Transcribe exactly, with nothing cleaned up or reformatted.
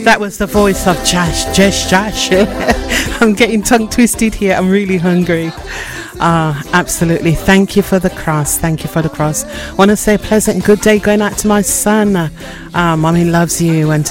That was the voice of Josh, Josh, Josh. I'm getting tongue twisted here. I'm really hungry. Ah, uh, absolutely. Thank you for the cross. Thank you for the cross. I want to say a pleasant good day going out to my son. Uh, Mommy loves you, and to